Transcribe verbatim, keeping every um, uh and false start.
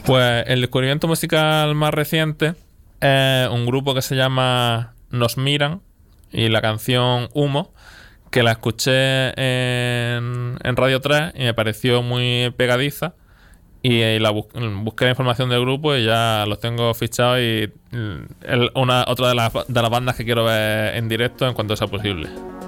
Pues el descubrimiento musical más reciente es un grupo que se llama Nos Miran y la canción Humo, que la escuché en, en Radio tres y me pareció muy pegadiza y, y la bus, busqué la información del grupo y ya los tengo fichados y es una, otra de las, de las bandas que quiero ver en directo en cuanto sea posible.